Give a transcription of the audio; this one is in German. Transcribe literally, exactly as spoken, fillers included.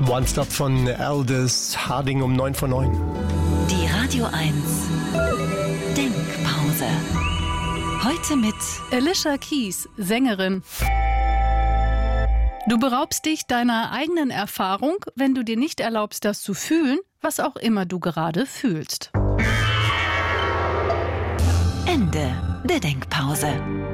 One Stop von Aldous Harding um neun vor neun. Die Radio eins Denkpause. Heute mit Alicia Keys, Sängerin. Du beraubst dich deiner eigenen Erfahrung, wenn du dir nicht erlaubst, das zu fühlen, was auch immer du gerade fühlst. Ende der Denkpause.